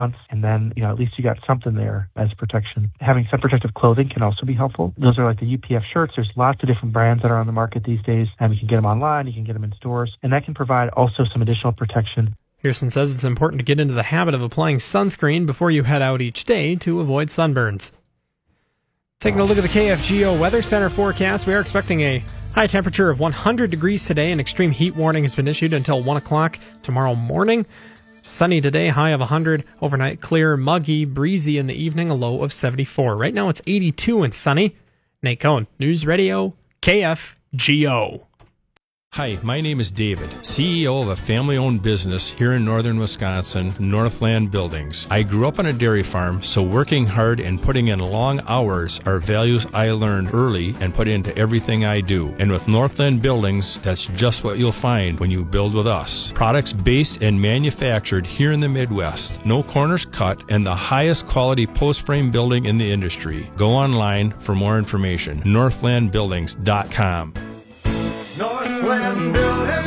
months, and then, at least you got something there as protection. Having sun protective clothing can also be helpful. Those are like the UPF shirts. There's lots of different brands that are on the market these days, and you can get them online, you can get them in stores, and that can provide also some additional protection. Pearson says it's important to get into the habit of applying sunscreen before you head out each day to avoid sunburns. Taking a look at the KFGO Weather Center forecast, we are expecting a high temperature of 100 degrees today. An extreme heat warning has been issued until 1 o'clock tomorrow morning. Sunny today, high of 100. Overnight clear, muggy, breezy in the evening, a low of 74. Right now it's 82 and sunny. Nate Cohn, News Radio, KFGO. Hi, my name is David, CEO of a family-owned business here in northern Wisconsin, Northland Buildings. I grew up on a dairy farm, so working hard and putting in long hours are values I learned early and put into everything I do. And with Northland Buildings, that's just what you'll find when you build with us. Products based and manufactured here in the Midwest. No corners cut and the highest quality post-frame building in the industry. Go online for more information. NorthlandBuildings.com. Northland Building.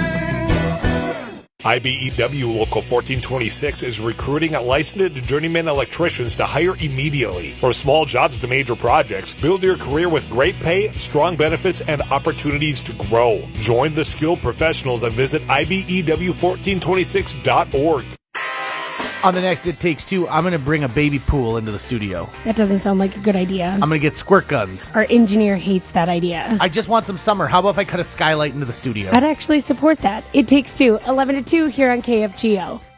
IBEW Local 1426 is recruiting licensed journeyman electricians to hire immediately. From small jobs to major projects, build your career with great pay, strong benefits, and opportunities to grow. Join the skilled professionals and visit IBEW1426.org. On the next It Takes Two, I'm going to bring a baby pool into the studio. That doesn't sound like a good idea. I'm going to get squirt guns. Our engineer hates that idea. I just want some summer. How about if I cut a skylight into the studio? I'd actually support that. It Takes Two, 11 to 2 here on KFGO.